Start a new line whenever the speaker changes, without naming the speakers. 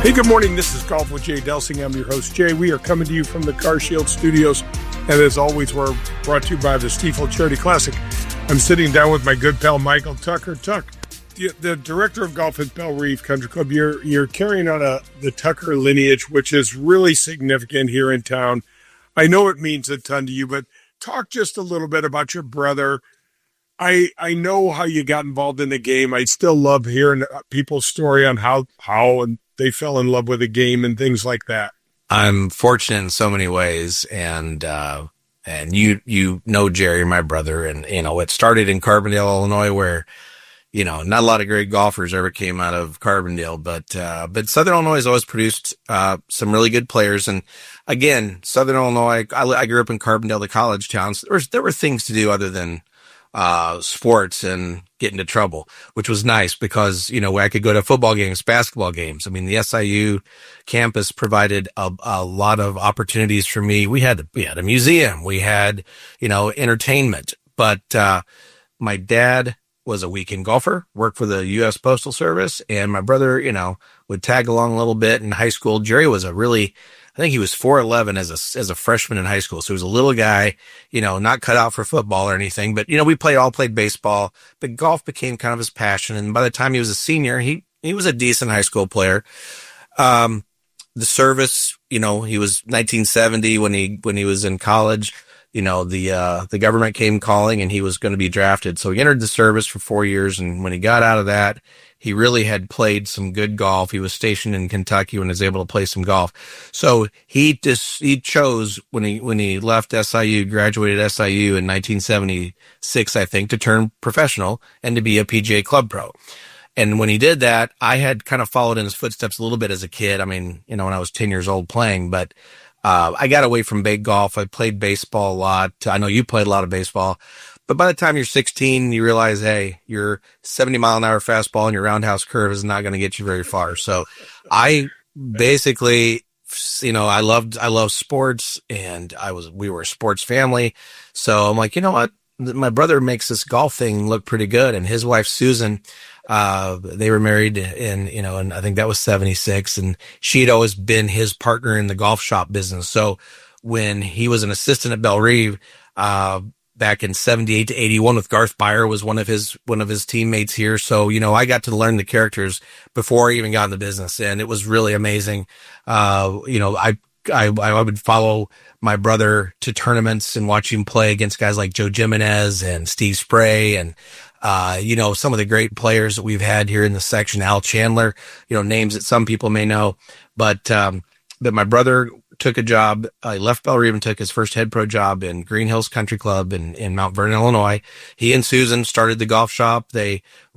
Hey, good morning. This is Golf with Jay Delsing. I'm your host, Jay. We are coming to you from the Car Shield Studios. And as always, we're brought to you by the Stiefel Charity Classic. I'm sitting down with my good pal, Michael Tucker. Tuck, the director of golf at Belle Reve Country Club. You're carrying on the Tucker lineage, which is really significant here in town. I know it means a ton to you, but talk just a little bit about your brother. I know how you got involved in the game. I still love hearing people's story on how and they fell in love with the game and things like that.
I'm fortunate in so many ways, and you know Jerry, my brother, and it started in Carbondale, Illinois, where not a lot of great golfers ever came out of Carbondale, but Southern Illinois has always produced some really good players. And again, Southern Illinois, I grew up in Carbondale, the college town. So there were things to do other than sports and get into trouble, which was nice because, I could go to football games, basketball games. I mean, the SIU campus provided a lot of opportunities for me. We had a museum, we had, entertainment, but, my dad was a weekend golfer, worked for the U.S. Postal Service, and my brother, would tag along a little bit in high school. Jerry was I think he was 4'11" as a freshman in high school. So he was a little guy, not cut out for football or anything, but, we all played baseball, but golf became kind of his passion. And by the time he was a senior, he was a decent high school player. The service, he was 1970 when he was in college. The government came calling and he was going to be drafted. So he entered the service for 4 years. And when he got out of that, he really had played some good golf. He was stationed in Kentucky when he was able to play some golf. So he chose when he left SIU, graduated SIU in 1976, I think, to turn professional and to be a PGA Club pro. And when he did that, I had kind of followed in his footsteps a little bit as a kid. I mean, when I was 10 years old playing, but I got away from big golf. I played baseball a lot. I know you played a lot of baseball, but by the time you're 16, you realize, hey, your 70-mile-an-hour fastball and your roundhouse curve is not going to get you very far. So I basically, I love sports, and we were a sports family. So I'm like, you know what? My brother makes this golf thing look pretty good. And his wife, Susan, they were married and I think that was 76, and she'd always been his partner in the golf shop business. So when he was an assistant at Belle Reve, back in 78 to 81 with Garth Beyer was one of his teammates here. So, I got to learn the characters before I even got in the business, and it was really amazing. I would follow my brother to tournaments and watch him play against guys like Joe Jimenez and Steve Spray and, some of the great players that we've had here in the section, Al Chandler, names that some people may know, but my brother took a job. He left Belle Reve and took his first head pro job in Green Hills Country Club in Mount Vernon, Illinois. He and Susan started the golf shop. They